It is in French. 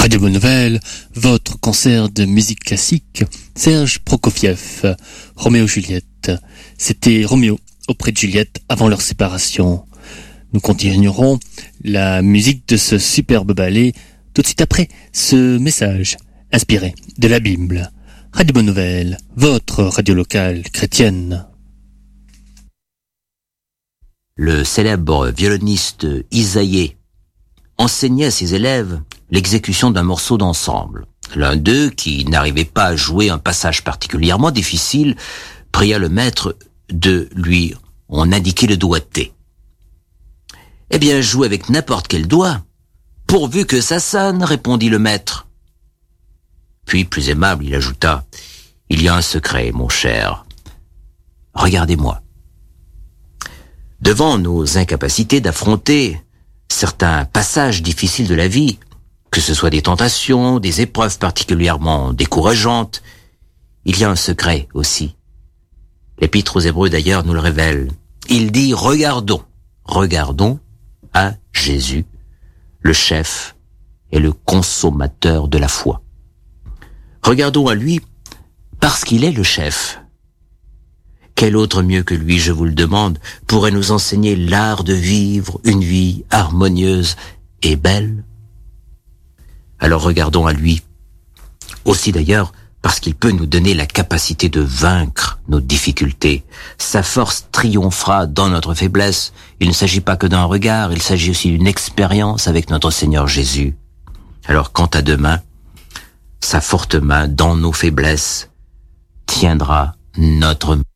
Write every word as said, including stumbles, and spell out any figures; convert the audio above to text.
Radio Bonne Nouvelle, votre concert de musique classique, Serge Prokofiev, Roméo Juliette. C'était Roméo auprès de Juliette avant leur séparation. Nous continuerons la musique de ce superbe ballet tout de suite après ce message inspiré de la Bible. Radio Bonne Nouvelle, votre radio locale chrétienne. Le célèbre violoniste Isaïe enseignait à ses élèves l'exécution d'un morceau d'ensemble. L'un d'eux, qui n'arrivait pas à jouer un passage particulièrement difficile, pria le maître de lui en indiquer le doigté. « Eh bien, joue avec n'importe quel doigt, pourvu que ça sonne, répondit le maître. Puis, plus aimable, il ajouta, « Il y a un secret, mon cher. Regardez-moi. » Devant nos incapacités d'affronter certains passages difficiles de la vie, que ce soit des tentations, des épreuves particulièrement décourageantes, il y a un secret aussi. L'Épître aux Hébreux d'ailleurs nous le révèle. Il dit « Regardons, regardons à Jésus, le chef et le consommateur de la foi. Regardons à lui parce qu'il est le chef. Quel autre mieux que lui, je vous le demande, pourrait nous enseigner l'art de vivre une vie harmonieuse et belle? Alors regardons à lui. Aussi d'ailleurs, parce qu'il peut nous donner la capacité de vaincre nos difficultés. Sa force triomphera dans notre faiblesse. Il ne s'agit pas que d'un regard, il s'agit aussi d'une expérience avec notre Seigneur Jésus. Alors quant à demain, sa forte main dans nos faiblesses tiendra notre main.